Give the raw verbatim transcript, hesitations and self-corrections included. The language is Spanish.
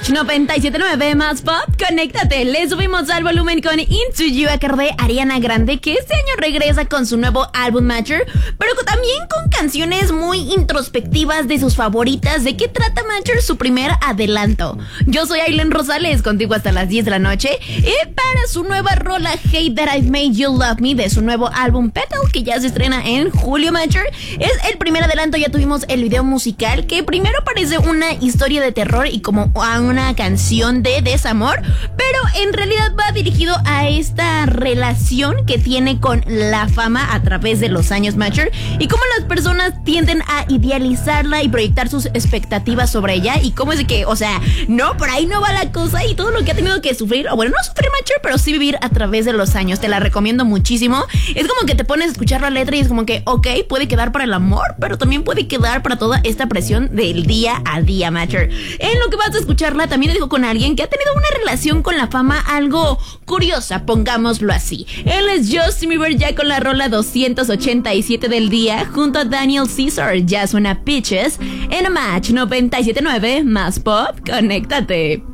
noventa y siete punto nueve más pop, conéctate. Le subimos al volumen con Into You a cargo de Ariana Grande, que este año regresa con su nuevo álbum Mature, pero también con canciones muy introspectivas de sus favoritas. ¿De qué trata Mature? Su primer adelanto. Yo soy Aileen Rosales, contigo hasta las diez de la noche, y para su nueva rola Hate That I've Made You Love Me de su nuevo álbum Petal, que ya se estrena en julio. Mature es el primer adelanto. Ya tuvimos el video musical, que primero parece una historia de terror y como a una canción de desamor, pero en realidad va dirigido a esta relación que tiene con la fama a través de los años. Mature, y cómo las personas tienden a idealizarla y proyectar sus expectativas sobre ella, y cómo es de que, o sea, no, por ahí no va la cosa, y todo lo que ha tenido que sufrir, o bueno, no sufrir Mature, pero sí vivir a través de los años. Te la recomiendo muchísimo. Es como que te pones a escuchar la letra y es como que, ok, puede quedar para el amor, pero también puede quedar para toda esta presión del día a día. Mature, en lo que vas a escucharla, también dijo con alguien que ha tenido una relación con la fama algo curiosa, pongámoslo así. Él es Justin Bieber, ya con la rola doscientos ochenta y siete del día, junto a Daniel Caesar. Ya suena Peaches en Match noventa y siete punto nueve más pop, conéctate.